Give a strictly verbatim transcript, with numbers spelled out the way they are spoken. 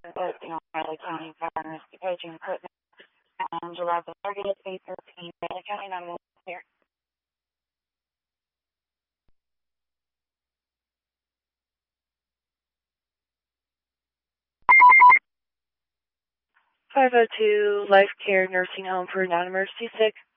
you know, Riley County Partners, paging equipment, and July the thirtieth, eight thirteen, Riley County nine one one here. five oh two Life Care Nursing Home for Non-Emergency Sick.